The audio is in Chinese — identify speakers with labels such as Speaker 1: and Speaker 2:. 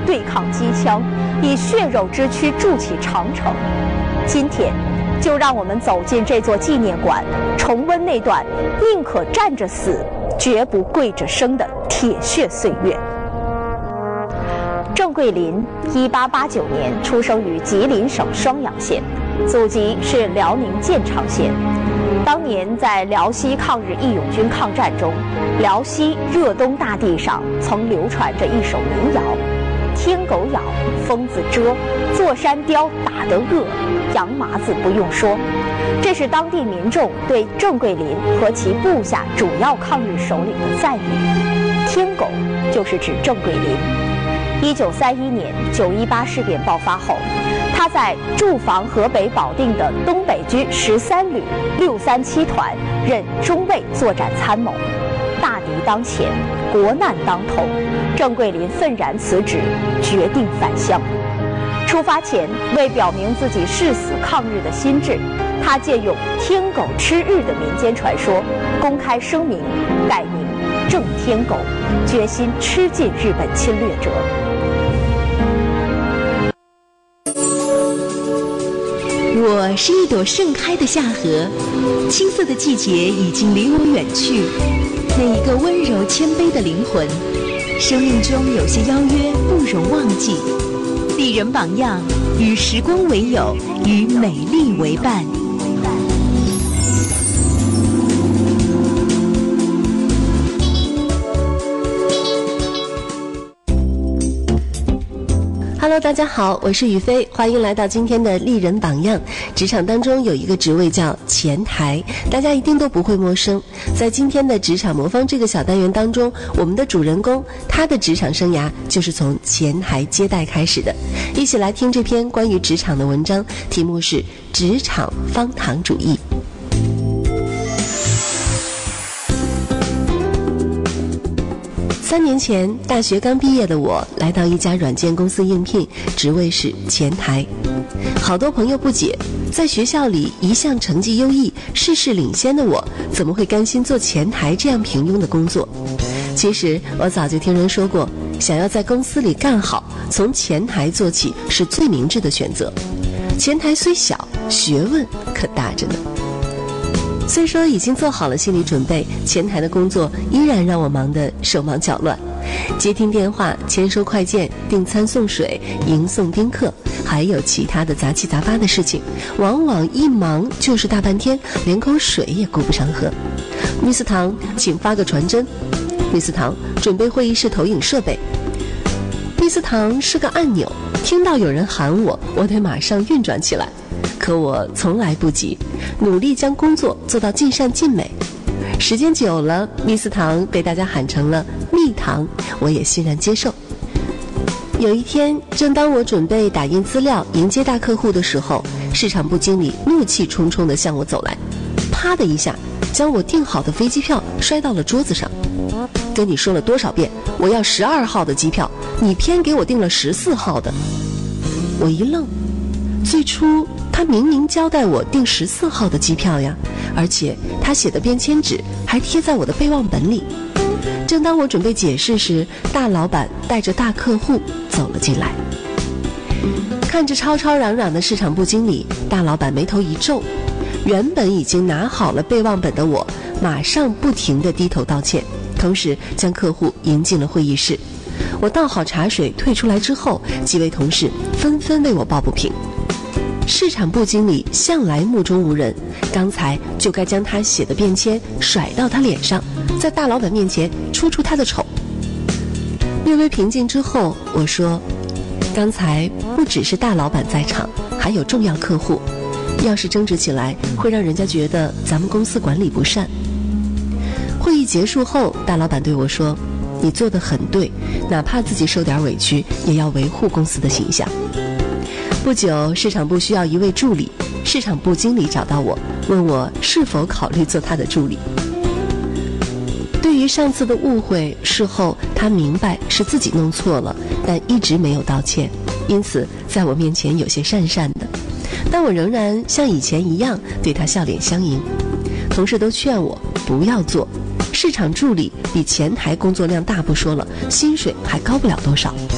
Speaker 1: 对抗机枪，以血肉之躯筑起长城。今天，就让我们走进这座纪念馆，重温那段宁可站着死，绝不跪着生的铁血岁月。郑桂林1889年出生于吉林省双阳县，祖籍是辽宁建昌县。当年在辽西抗日义勇军抗战中，辽西热东大地上曾流传着一首民谣：天狗咬，疯子蛰，坐山雕打得饿，洋麻子不用说。这是当地民众对郑桂林和其部下主要抗日首领的赞誉。天狗就是指郑桂林。1931年9·18事变爆发后，他在驻防河北保定的东北军13旅637团任中尉作战参谋。大敌当前，国难当头，郑桂林愤然辞职，决定返乡。出发前，为表明自己誓死抗日的心志，他借用天狗吃日的民间传说，公开声明改名郑天狗，决心吃尽日本侵略者。
Speaker 2: 我是一朵盛开的夏荷，青涩的季节已经离我远去。那一个温柔谦卑的灵魂，生命中有些邀约不容忘记。丽人榜样，与时光为友，与美丽为伴。
Speaker 3: Hello， 大家好，我是雨飞，欢迎来到今天的丽人榜样。职场当中有一个职位叫前台，大家一定都不会陌生。在今天的职场魔方这个小单元当中，我们的主人公他的职场生涯就是从前台接待开始的。一起来听这篇关于职场的文章，题目是职场方糖主义。3年前，大学刚毕业的我来到一家软件公司应聘，职位是前台。好多朋友不解，在学校里一向成绩优异、事事领先的我，怎么会甘心做前台这样平庸的工作？其实我早就听人说过，想要在公司里干好，从前台做起是最明智的选择。前台虽小，学问可大着呢。虽说已经做好了心理准备，前台的工作依然让我忙得手忙脚乱，接听电话、签收快件、订餐送水、迎送宾客，还有其他的杂七杂八的事情，往往一忙就是大半天，连口水也顾不上喝。Miss 唐，请发个传真。Miss 唐，准备会议室投影设备。Miss 唐是个按钮，听到有人喊我，我得马上运转起来。可我从来不急，努力将工作做到尽善尽美。时间久了，Miss 唐被大家喊成了蜜糖，我也欣然接受。有一天，正当我准备打印资料迎接大客户的时候，市场部经理怒气冲冲地向我走来，啪的一下将我订好的飞机票摔到了桌子上。跟你说了多少遍，我要12号的机票，你偏给我订了14号的。我一愣，最初他明明交代我订14号的机票呀，而且他写的便签纸还贴在我的备忘本里。正当我准备解释时，大老板带着大客户走了进来。看着吵吵嚷嚷的市场部经理，大老板眉头一皱，原本已经拿好了备忘本的我，马上不停地低头道歉，同时将客户迎进了会议室。我倒好茶水退出来之后，几位同事纷纷为我抱不平。市场部经理向来目中无人，刚才就该将他写的便签甩到他脸上，在大老板面前出他的丑。略微平静之后，我说，刚才不只是大老板在场，还有重要客户，要是争执起来，会让人家觉得咱们公司管理不善。会议结束后，大老板对我说，你做得很对，哪怕自己受点委屈，也要维护公司的形象。不久，市场部需要一位助理，市场部经理找到我，问我是否考虑做他的助理。对于上次的误会，事后他明白是自己弄错了，但一直没有道歉，因此在我面前有些讪讪的。但我仍然像以前一样对他笑脸相迎。同事都劝我不要做，市场助理比前台工作量大不说了，薪水还高不了多少。